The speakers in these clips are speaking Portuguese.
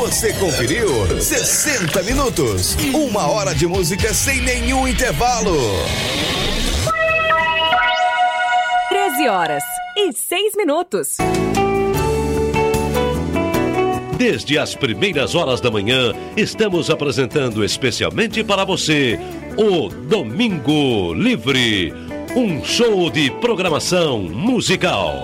Você conferiu 60 minutos. 1 hora de música sem nenhum intervalo. 13h06. Desde as primeiras horas da manhã, estamos apresentando especialmente para você o Domingo Livre, um show de programação musical.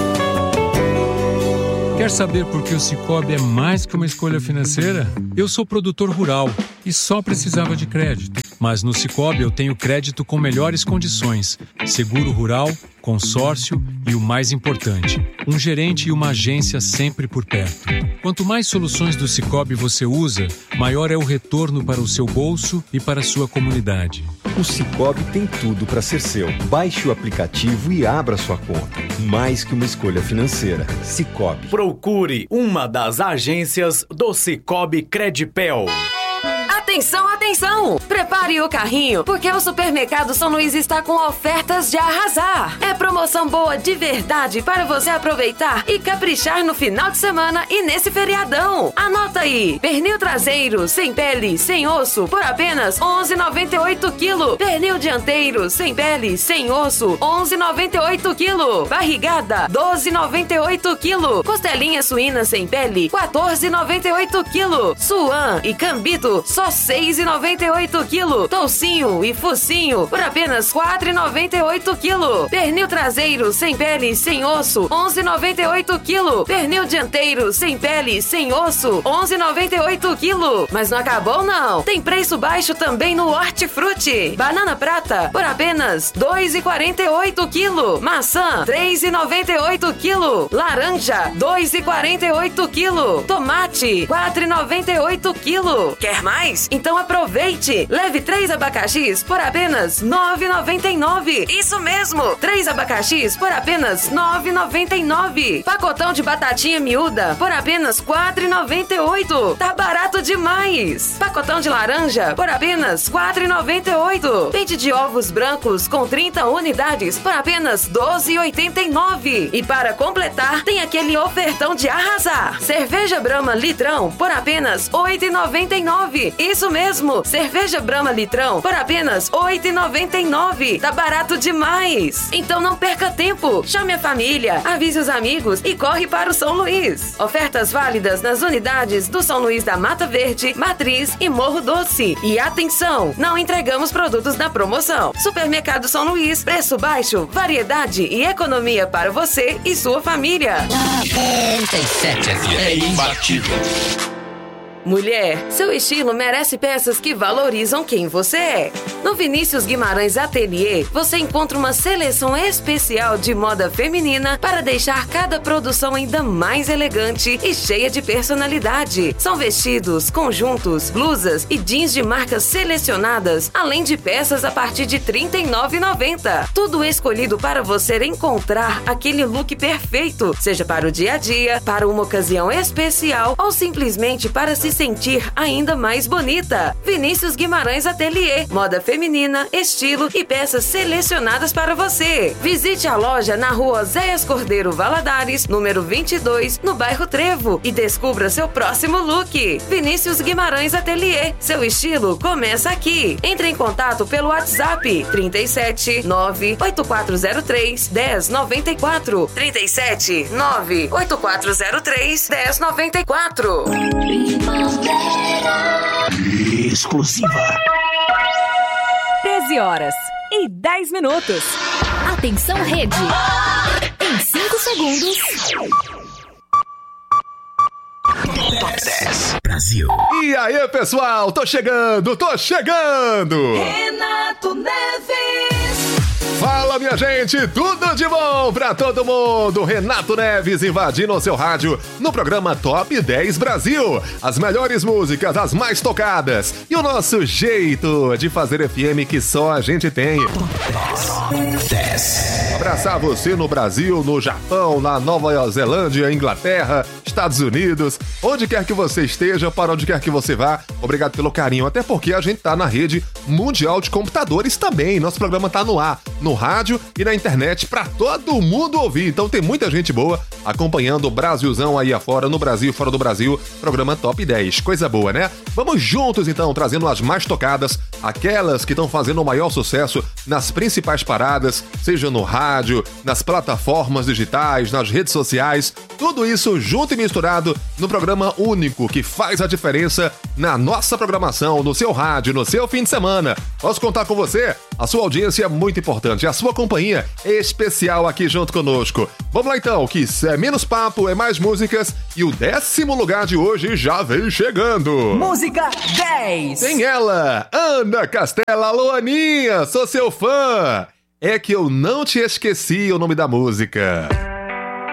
Quer saber por que o Sicoob é mais que uma escolha financeira? Eu sou produtor rural e só precisava de crédito. Mas no Sicoob eu tenho crédito com melhores condições, seguro rural, consórcio e o mais importante, um gerente e uma agência sempre por perto. Quanto mais soluções do Sicoob você usa, maior é o retorno para o seu bolso e para a sua comunidade. O Sicoob tem tudo para ser seu. Baixe o aplicativo e abra sua conta. Mais que uma escolha financeira. Sicoob. Procure uma das agências do Sicoob Credipel. Atenção, atenção! Prepare o carrinho, porque o Supermercado São Luís está com ofertas de arrasar. É promoção boa de verdade para você aproveitar e caprichar no final de semana e nesse feriadão. Anota aí: pernil traseiro, sem pele, sem osso, por apenas R$ 11,98 kg. Pernil dianteiro, sem pele, sem osso, R$ 11,98 kg. Barrigada, R$ 12,98 kg. Costelinha suína sem pele, R$ 14,98 kg. Suã e cambito, só R$ 6,98 kg. Toucinho e focinho por apenas R$ 4,98 kg. Pernil traseiro sem pele, sem osso, R$ 11,98 kg. Pernil dianteiro sem pele, sem osso, R$ 11,98 kg. Mas não acabou não. Tem preço baixo também no Hortifruti. Banana prata por apenas R$ 2,48 kg. Maçã R$ 3,98 kg. Laranja R$ 2,48 kg. Tomate R$ 4,98 kg. Quer mais? Então aproveite! Leve 3 abacaxis por apenas R$ 9,99. Isso mesmo! 3 abacaxis por apenas R$ 9,99. Pacotão de batatinha miúda por apenas R$ 4,98. Tá barato demais! Pacotão de laranja por apenas R$ 4,98. Pente de ovos brancos com 30 unidades por apenas R$ 12,89. E para completar, tem aquele ofertão de arrasar. Cerveja Brahma litrão por apenas R$ 8,99. Isso mesmo, cerveja Brahma litrão por apenas R$ 8,99. Tá barato demais. Então não perca tempo. Chame a família, avise os amigos e corre para o São Luís. Ofertas válidas nas unidades do São Luís da Mata Verde, Matriz e Morro Doce. E atenção, não entregamos produtos na promoção. Supermercado São Luís, preço baixo, variedade e economia para você e sua família. 97 é imbatível. Mulher, seu estilo merece peças que valorizam quem você é. No Vinícius Guimarães Atelier, você encontra uma seleção especial de moda feminina para deixar cada produção ainda mais elegante e cheia de personalidade. São vestidos, conjuntos, blusas e jeans de marcas selecionadas, além de peças a partir de R$ 39,90. Tudo escolhido para você encontrar aquele look perfeito, seja para o dia a dia, para uma ocasião especial ou simplesmente para se sentir ainda mais bonita. Vinícius Guimarães Atelier, moda feminina, estilo e peças selecionadas para você. Visite a loja na rua Zéias Cordeiro Valadares, número 22, no bairro Trevo, e descubra seu próximo look. Vinícius Guimarães Atelier, seu estilo começa aqui. Entre em contato pelo WhatsApp 37 98403 1094 37 98403 1094. Exclusiva. 13h10. Atenção, rede. Em 5 segundos. Top 10 Brasil. E aí, pessoal? Tô chegando! Renato Neves. Fala, minha gente, tudo de bom pra todo mundo? Renato Neves invadindo o seu rádio no programa Top 10 Brasil. As melhores músicas, as mais tocadas e o nosso jeito de fazer FM que só a gente tem. Top 10. Abraçar você no Brasil, no Japão, na Nova Zelândia, Inglaterra, Estados Unidos, onde quer que você esteja, para onde quer que você vá. Obrigado pelo carinho, até porque a gente tá na rede mundial de computadores também. Nosso programa tá no ar, no no rádio e na internet para todo mundo ouvir. Então tem muita gente boa acompanhando o Brasilzão aí afora, no Brasil, fora do Brasil, programa Top 10. Coisa boa, né? Vamos juntos então, trazendo as mais tocadas, aquelas que estão fazendo o maior sucesso nas principais paradas, seja no rádio, nas plataformas digitais, nas redes sociais, tudo isso junto e misturado no programa único que faz a diferença na nossa programação, no seu rádio, no seu fim de semana. Posso contar com você? A sua audiência é muito importante, a sua companhia é especial aqui junto conosco. Vamos lá então, que é menos papo, é mais músicas e o 10º lugar de hoje já vem chegando. Música 10. Tem ela, Ana Castela. Alô, Aninha, sou seu fã. É que eu não te esqueci o nome da música.